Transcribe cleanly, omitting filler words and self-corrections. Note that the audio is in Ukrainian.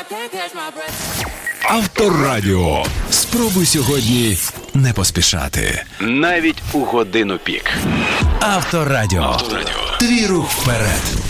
Авторадіо. Спробуй сьогодні не поспішати. Навіть у годину пік. Авторадіо. Твій рух вперед.